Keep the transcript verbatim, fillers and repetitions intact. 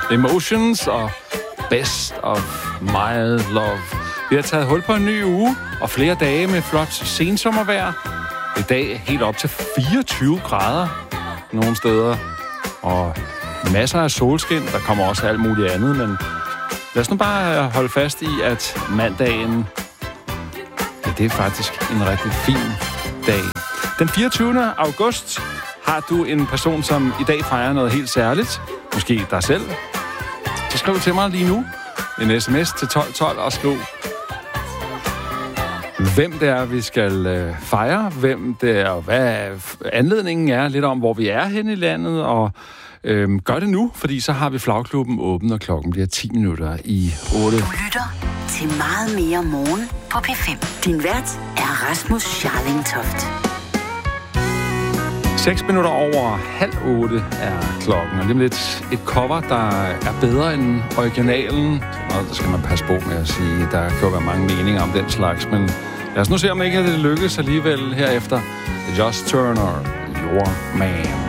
Emotions og Best of My Love. Vi har taget hul på en ny uge og flere dage med flot sensommervejr. I dag helt op til fireogtyve grader nogle steder. Og masser af solskin. Der kommer også alt muligt andet, men lad os nu bare holde fast i, at mandagen, ja, det er faktisk en rigtig fin dag. Den fireogtyvende august har du en person, som i dag fejrer noget helt særligt. Måske dig selv. Så skriv til mig lige nu en sms til tolv tolv og skriv, hvem det er, vi skal øh, fejre, hvem det er, og hvad anledningen er, lidt om, hvor vi er henne i landet, og øh, gør det nu, fordi så har vi flagklubben åben, og klokken bliver ti minutter i otte. Du lytter til meget mere morgen på P fem. Din vært er Rasmus Scharling Toft. seks minutter over halv otte er klokken, og lige lidt et cover, der er bedre end originalen. Så noget, der skal man passe på med at sige. Der kan jo være mange meninger om den slags, men lad os nu se, om ikke det lykkes alligevel herefter. Just Turner, Your Man.